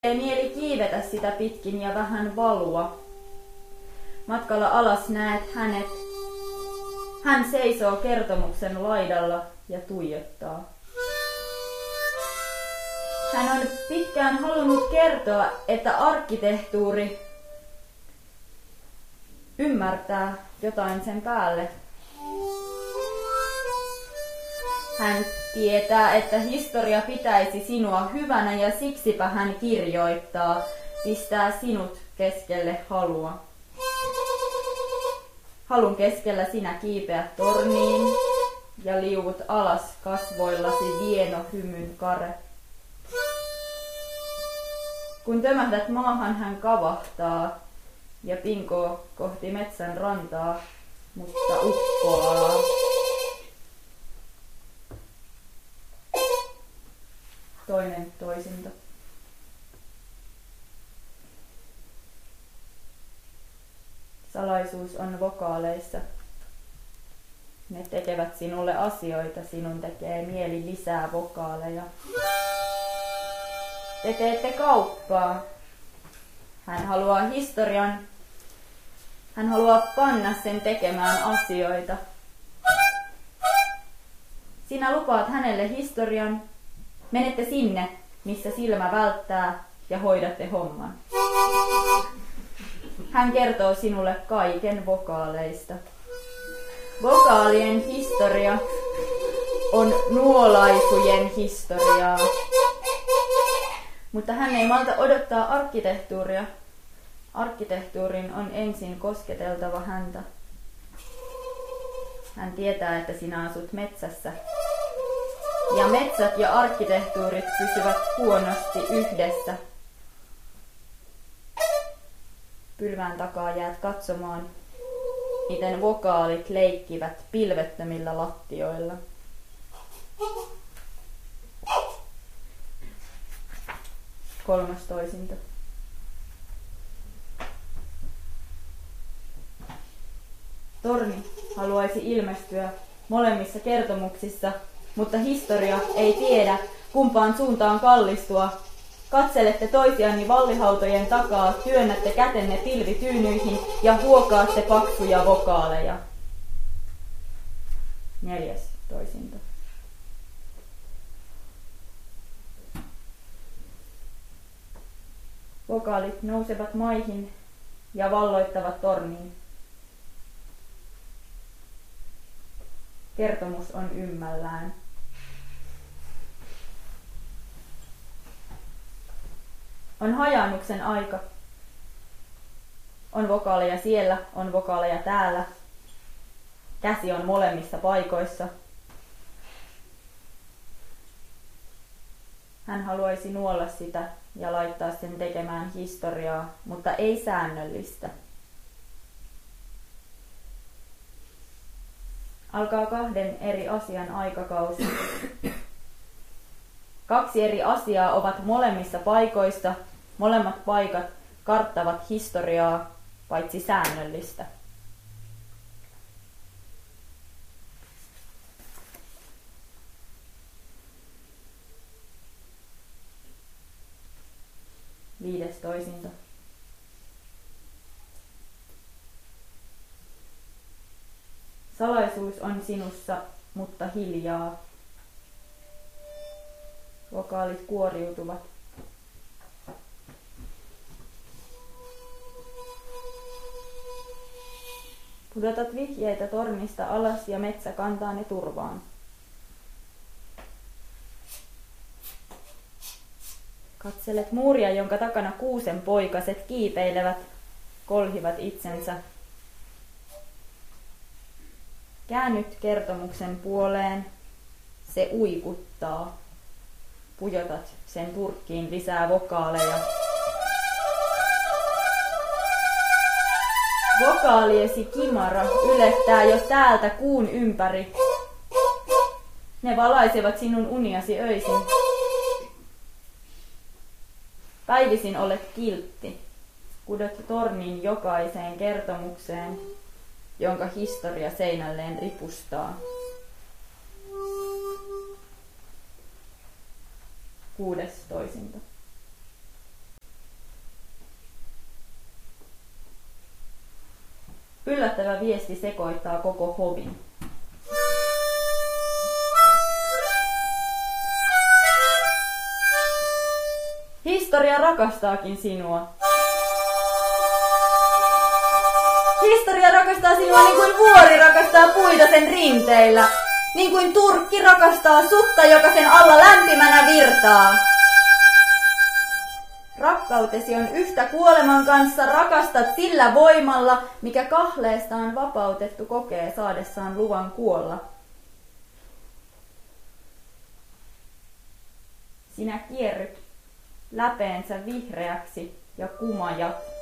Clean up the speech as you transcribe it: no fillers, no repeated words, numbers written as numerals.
Ei mieli kiivetä sitä pitkin ja vähän valua. Matkalla alas näet hänet. Hän seisoo kertomuksen laidalla ja tuijottaa. Hän on pitkään halunnut kertoa, että arkkitehtuuri ymmärtää jotain sen päälle. Hän tietää, että historia pitäisi sinua hyvänä ja siksipä hän kirjoittaa, pistää sinut keskelle halua. Halun keskellä sinä kiipeät torniin ja liuut alas kasvoillasi vieno hymyn kare. Kun tömähdät maahan, hän kavahtaa ja pinkoo kohti metsän rantaa, mutta uppoaa. Toinen toisinto. Salaisuus on vokaaleissa. Ne tekevät sinulle asioita, sinun tekee mieli lisää vokaaleja. Te teette kauppaa. Hän haluaa historian. Hän haluaa panna sen tekemään asioita. Sinä lupaat hänelle historian. Menette sinne, missä silmä välttää, ja hoidatte homman. Hän kertoo sinulle kaiken vokaaleista. Vokaalien historia on nuolaisujen historiaa. Mutta hän ei malta odottaa arkkitehtuuria. Arkkitehtuurin on ensin kosketeltava häntä. Hän tietää, että sinä asut metsässä. Ja metsät ja arkkitehtuurit pysyvät huonosti yhdessä. Pylvään takaa jäät katsomaan, miten vokaalit leikkivät pilvettömillä lattioilla. Kolmas toisinto. Torni haluaisi ilmestyä molemmissa kertomuksissa, mutta historia ei tiedä, kumpaan suuntaan kallistua. Katselette toisianne vallihautojen takaa, työnnätte kätenne pilvityynyihin ja huokaatte paksuja vokaaleja. Neljäs toisinto. Vokaalit nousevat maihin ja valloittavat torniin. Kertomus on ymmällään. On hajaannuksen aika. On vokaaleja siellä, on vokaaleja täällä. Käsi on molemmissa paikoissa. Hän haluaisi nuolla sitä ja laittaa sen tekemään historiaa, mutta ei säännöllistä. Alkaa kahden eri asian aikakausi. Kaksi eri asiaa ovat molemmissa paikoissa. Molemmat paikat karttavat historiaa, paitsi säännöllistä. Viides toisinto. Salaisuus on sinussa, mutta hiljaa. Vokaalit kuoriutuvat. Pudotat vihjeitä tornista alas ja metsä kantaa ne turvaan. Katselet muuria, jonka takana kuusen poikaset kiipeilevät, kolhivat itsensä. Käännyt kertomuksen puoleen, se uikuttaa. Pujotat sen turkkiin lisää vokaaleja. Vokaaliesi kimara ylettää jo täältä kuun ympäri. Ne valaisevat sinun uniasi öisin. Päivisin olet kiltti. Kudot tornin jokaiseen kertomukseen, jonka historia seinälleen ripustaa. Kuudes toisinto. Yllättävä viesti sekoittaa koko hovin. Historia rakastaakin sinua. Historia rakastaa sinua niin kuin vuori rakastaa puita sen rinteillä. Niin kuin turkki rakastaa sutta, joka sen alla lämpimänä virtaa. Rakkautesi on yhtä kuoleman kanssa, rakastat sillä voimalla, mikä kahleestaan vapautettu kokee saadessaan luvan kuolla. Sinä kierryt läpeensä vihreäksi ja kumajat.